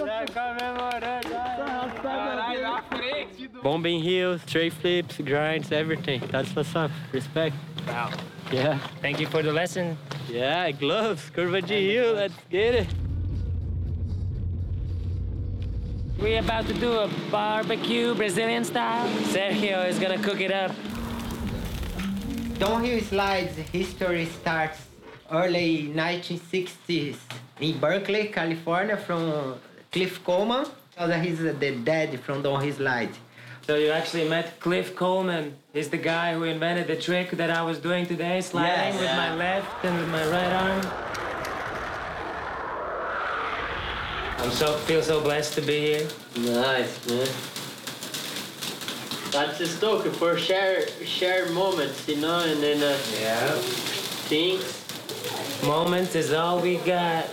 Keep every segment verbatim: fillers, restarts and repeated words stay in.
Bombing hills, straight flips, grinds, everything. That's what's up. Respect. Wow. Yeah. Thank you for the lesson. Yeah, gloves, curva de hill, let's get it. We're about to do a barbecue Brazilian style. Sergio is gonna cook it up. Downhill slides history starts early nineteen sixties in Berkeley, California, from Cliff Coleman. He's the dad from downhill slide. So you actually met Cliff Coleman. He's the guy who invented the trick that I was doing today, sliding Yes. with Yeah. my left and with my right arm. I'm so feel so blessed to be here. Nice, man. That's the stoke for share share moments, you know, and then uh, Yeah. things. Moments is all we got.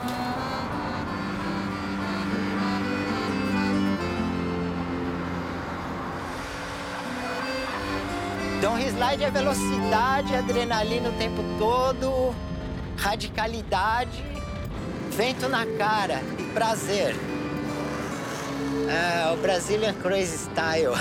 Downhill slide é velocidade, adrenalina o tempo todo, radicalidade, vento na cara e prazer. Ah, o Brazilian Crazy Style.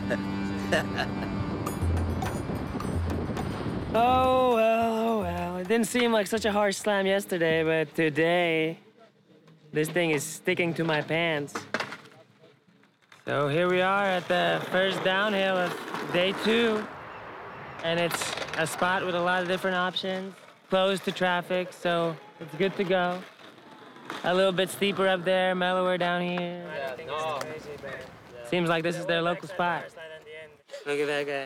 Oh, well, oh, well. It didn't seem like such a harsh slam yesterday, but today, this thing is sticking to my pants. So here we are at the first downhill of day two. And it's a spot with a lot of different options, closed to traffic, so it's good to go. A little bit steeper up there, mellower down here. Yeah, no. Seems like this is their local spot. Look at that guy.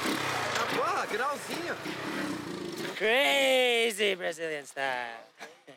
Porra, grauzinho. Crazy Brazilian style.